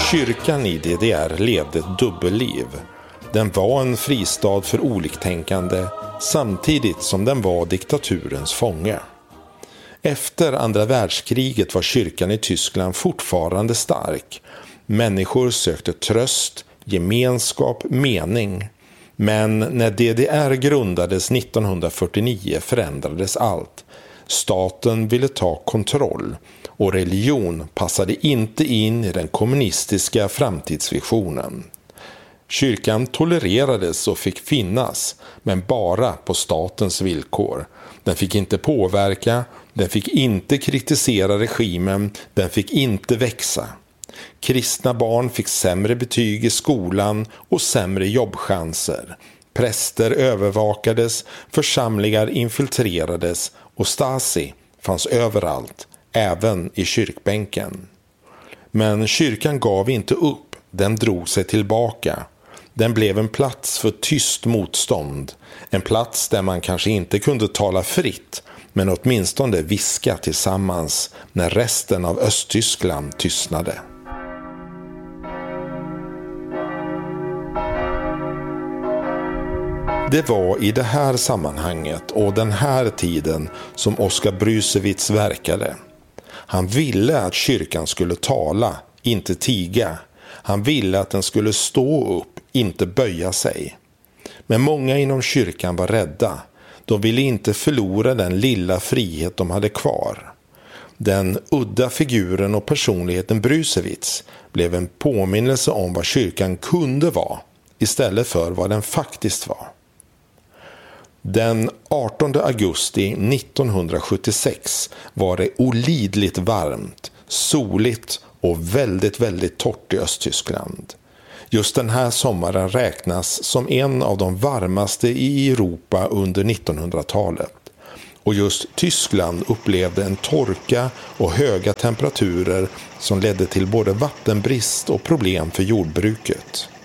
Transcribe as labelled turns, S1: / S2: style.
S1: Kyrkan i DDR levde ett dubbelliv. Den var en fristad för oliktänkande samtidigt som den var diktaturens fånge. Efter andra världskriget var kyrkan i Tyskland fortfarande stark. Människor sökte tröst, gemenskap, mening. Men när DDR grundades 1949 förändrades allt. Staten ville ta kontroll och religion passade inte in i den kommunistiska framtidsvisionen. Kyrkan tolererades och fick finnas, men bara på statens villkor. Den fick inte påverka, den fick inte kritisera regimen, den fick inte växa. Kristna barn fick sämre betyg i skolan och sämre jobbchanser. Präster övervakades, församlingar infiltrerades och Stasi fanns överallt, även i kyrkbänken. Men kyrkan gav inte upp, den drog sig tillbaka. Den blev en plats för tyst motstånd, en plats där man kanske inte kunde tala fritt, men åtminstone viska tillsammans när resten av Östtyskland tystnade. Det var i det här sammanhanget och den här tiden som Oskar Brusewitz verkade. Han ville att kyrkan skulle tala, inte tiga. Han ville att den skulle stå upp, inte böja sig. Men många inom kyrkan var rädda. De ville inte förlora den lilla frihet de hade kvar. Den udda figuren och personligheten Brusewitz blev en påminnelse om vad kyrkan kunde vara, istället för vad den faktiskt var. Den 18 augusti 1976 var det olidligt varmt, soligt och väldigt, väldigt torrt i Östtyskland. Just den här sommaren räknas som en av de varmaste i Europa under 1900-talet. Och just Tyskland upplevde en torka och höga temperaturer som ledde till både vattenbrist och problem för jordbruket.